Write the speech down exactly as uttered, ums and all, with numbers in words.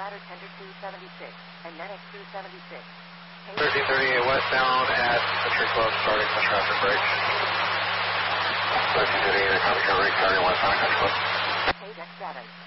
ladder tender two seventy-six, and NetX two seventy-six. thirteen thirty-eight westbound at Country Club, starting the traffic break. thirteen thirty-eight at Country Club, starting westbound at Country Club. K deck seven.